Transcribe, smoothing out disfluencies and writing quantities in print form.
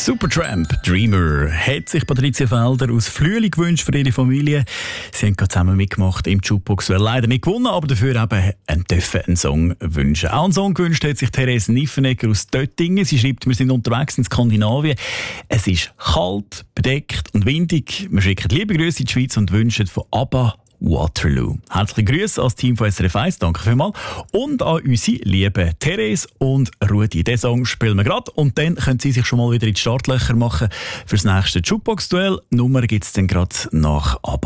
Supertramp, Dreamer, hat sich Patricia Felder aus Flüeli gewünscht für ihre Familie. Sie haben gerade zusammen mitgemacht im Jukebox, leider nicht gewonnen, aber dafür eben einen Song wünschen. Auch einen Song gewünscht hat sich Therese Niffenegger aus Töttingen. Sie schreibt, wir sind unterwegs in Skandinavien. Es ist kalt, bedeckt und windig. Wir schicken liebe Grüße in die Schweiz und wünschen von ABBA Waterloo. Herzliche Grüße als Team von SRF 1, danke vielmals. Und an unsere lieben Therese und Rudi. Diesen Song spielen wir gerade und dann können Sie sich schon mal wieder in die Startlöcher machen für das nächste Jukebox-Duell. Nummer gibt es dann gerade nach ABBA.